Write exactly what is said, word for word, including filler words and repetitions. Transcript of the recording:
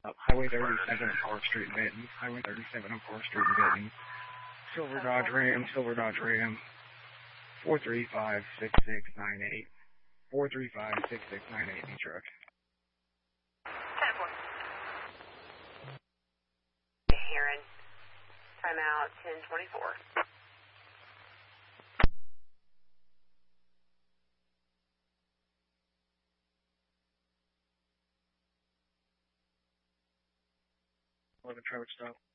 Uh, Highway thirty-seven on Park Street in Benton. Highway thirty-seven on Park Street in Benton. Silver Dodge Ram, Silver Dodge Ram. four three five, six six nine eight. four three five, six six nine eight, new truck. Heron. Timeout ten twenty-four. eleven traffic stop.